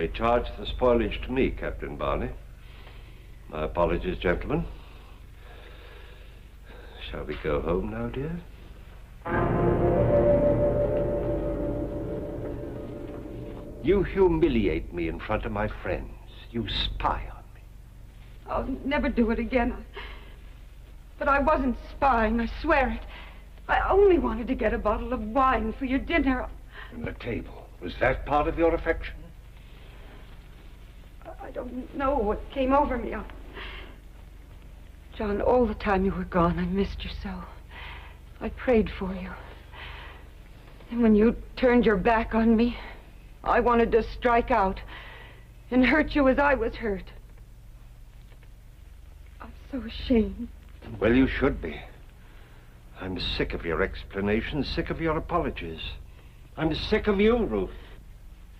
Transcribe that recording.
may charge the spoilage to me, Captain Barney. My apologies, gentlemen. Shall we go home now, dear? You humiliate me in front of my friends. You spy on me. I'll never do it again. But I wasn't spying, I swear it. I only wanted to get a bottle of wine for your dinner. And the table, was that part of your affection? I don't know what came over me. John, all the time you were gone, I missed you so. I prayed for you. And when you turned your back on me, I wanted to strike out and hurt you as I was hurt. I'm so ashamed. Well, you should be. I'm sick of your explanations, sick of your apologies. I'm sick of you, Ruth.